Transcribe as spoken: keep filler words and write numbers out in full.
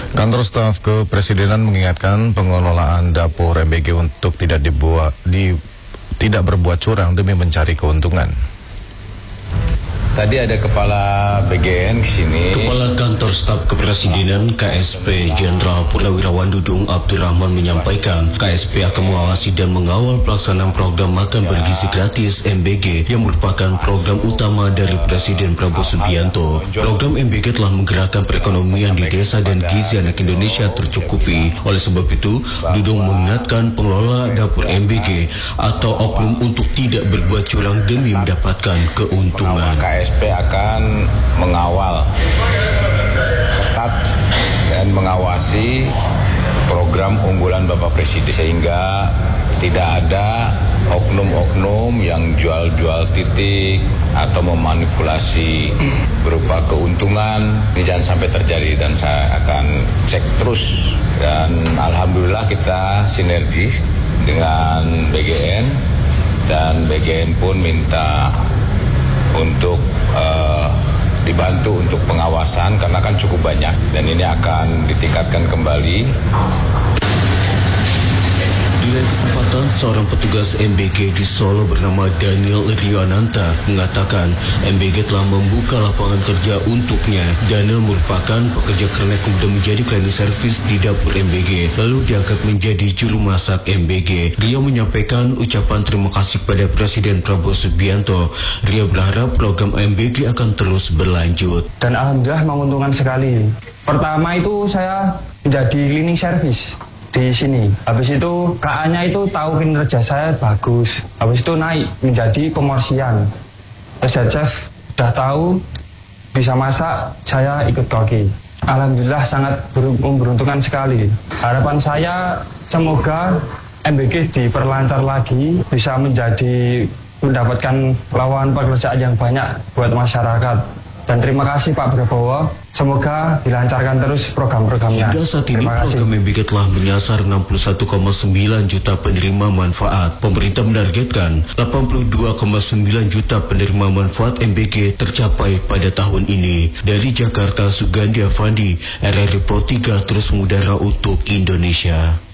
Kantor Staf Kepresidenan mengingatkan pengelolaan dapur M B G untuk tidak dibuat di tidak berbuat curang demi mencari keuntungan. Tadi ada Kepala B G N ke sini. Kepala Kantor Staf Kepresidenan K S P Jenderal Purnawirawan Dudung Abdurrahman menyampaikan K S P akan mengawasi dan mengawal pelaksanaan program makan bergizi gratis M B G yang merupakan program utama dari Presiden Prabowo Subianto. Program M B G telah menggerakkan perekonomian di desa dan gizi anak Indonesia tercukupi. Oleh sebab itu, Dudung mengingatkan pengelola dapur M B G atau oknum untuk tidak berbuat curang demi mendapatkan keuntungan. K S P akan mengawal ketat dan mengawasi program unggulan Bapak Presiden sehingga tidak ada oknum-oknum yang jual-jual titik atau memanipulasi berupa keuntungan. Ini jangan sampai terjadi dan saya akan cek terus, dan alhamdulillah kita sinergi dengan B G N dan B G N pun minta untuk uh, dibantu untuk pengawasan karena kan cukup banyak dan ini akan ditingkatkan kembali. Di lain kesempatan, seorang petugas M B G di Solo bernama Daniel Rionanta mengatakan M B G telah membuka lapangan kerja untuknya. Daniel merupakan pekerja kernet kemudian menjadi cleaning service di dapur M B G, lalu diangkat menjadi juru masak M B G. Rio menyampaikan ucapan terima kasih pada Presiden Prabowo Subianto. Rio berharap program M B G akan terus berlanjut. Dan alhamdulillah menguntungkan sekali. Pertama itu saya menjadi cleaning service di sini. Habis itu K A-nya itu tahu kinerja saya bagus. Habis itu naik menjadi pemorsian. Head chef udah tahu bisa masak, saya ikut koki. Alhamdulillah sangat memberuntungkan sekali. Harapan saya semoga M B G diperlancar lagi, bisa menjadi mendapatkan lawan pekerjaan yang banyak buat masyarakat. Dan terima kasih Pak Prabowo. Semoga dilancarkan terus program-programnya. Hingga saat ini program M B G telah menyasar enam puluh satu koma sembilan juta penerima manfaat. Pemerintah menargetkan delapan puluh dua koma sembilan juta penerima manfaat M B G tercapai pada tahun ini. Dari Jakarta, Sugandi Avandi, R R I Pro tiga terus mengudara untuk Indonesia.